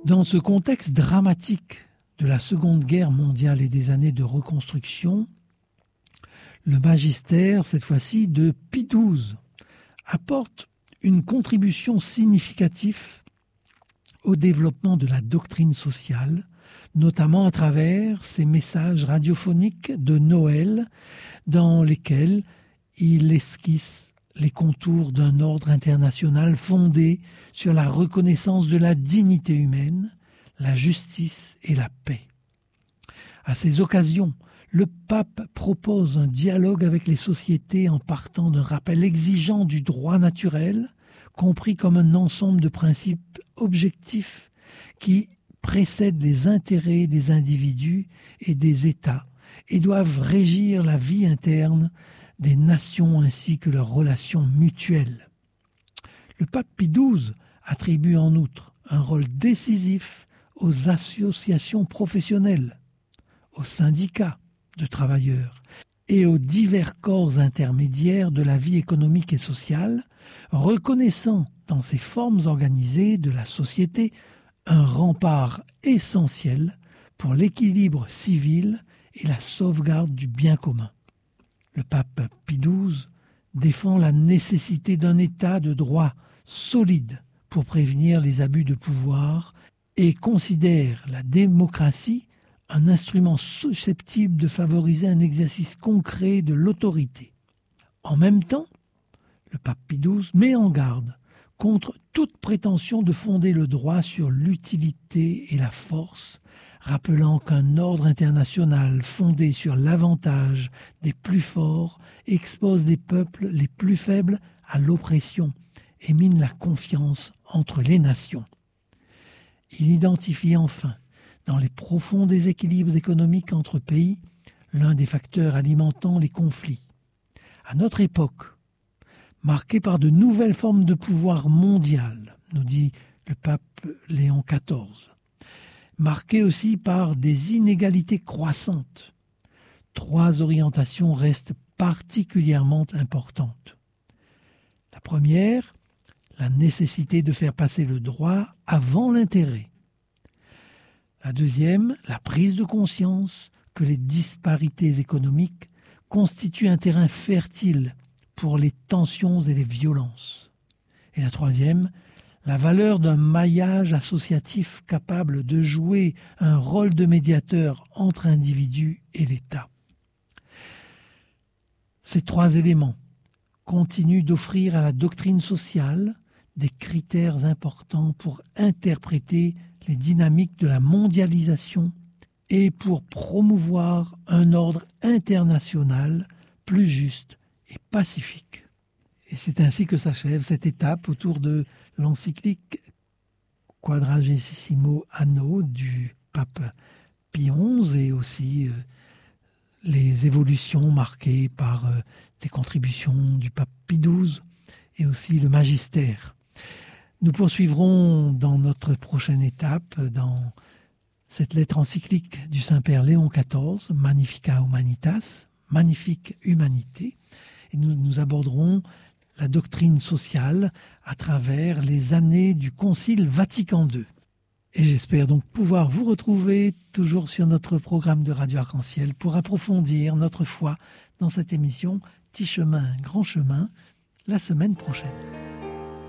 Dans ce contexte dramatique de la Seconde Guerre mondiale et des années de reconstruction, le magistère, cette fois-ci de Pie XII, apporte une contribution significative au développement de la doctrine sociale, notamment à travers ses messages radiophoniques de Noël dans lesquels il esquisse les contours d'un ordre international fondé sur la reconnaissance de la dignité humaine, la justice et la paix. À ces occasions, le pape propose un dialogue avec les sociétés en partant d'un rappel exigeant du droit naturel, compris comme un ensemble de principes objectifs qui précèdent les intérêts des individus et des États et doivent régir la vie interne des nations ainsi que leurs relations mutuelles. Le pape Pie XII attribue en outre un rôle décisif aux associations professionnelles, aux syndicats de travailleurs et aux divers corps intermédiaires de la vie économique et sociale, reconnaissant dans ces formes organisées de la société un rempart essentiel pour l'équilibre civil et la sauvegarde du bien commun. Le pape Pie XII défend la nécessité d'un État de droit solide pour prévenir les abus de pouvoir et considère la démocratie un instrument susceptible de favoriser un exercice concret de l'autorité. En même temps, le pape Pie XII met en garde contre toute prétention de fonder le droit sur l'utilité et la force, rappelant qu'un ordre international fondé sur l'avantage des plus forts expose les peuples les plus faibles à l'oppression et mine la confiance entre les nations. Il identifie enfin, dans les profonds déséquilibres économiques entre pays, l'un des facteurs alimentant les conflits. À notre époque, marquée par de nouvelles formes de pouvoir mondial, nous dit le pape Léon XIV, marquée aussi par des inégalités croissantes, 3 orientations restent particulièrement importantes. La première, la nécessité de faire passer le droit avant l'intérêt. La deuxième, la prise de conscience que les disparités économiques constituent un terrain fertile pour les tensions et les violences. Et la troisième, la valeur d'un maillage associatif capable de jouer un rôle de médiateur entre individus et l'État. Ces 3 éléments continuent d'offrir à la doctrine sociale des critères importants pour interpréter les dynamiques de la mondialisation et pour promouvoir un ordre international plus juste et pacifique. Et c'est ainsi que s'achève cette étape autour de l'encyclique Quadragesimo Anno du pape Pie XI et aussi les évolutions marquées par les contributions du pape Pie XII et aussi le magistère. Nous poursuivrons dans notre prochaine étape, dans cette lettre encyclique du Saint-Père Léon XIV, Magnificat Humanitas, magnifique humanité, et nous aborderons la doctrine sociale à travers les années du Concile Vatican II. Et j'espère donc pouvoir vous retrouver toujours sur notre programme de Radio Arc-en-Ciel pour approfondir notre foi dans cette émission Petit chemin, grand chemin, la semaine prochaine.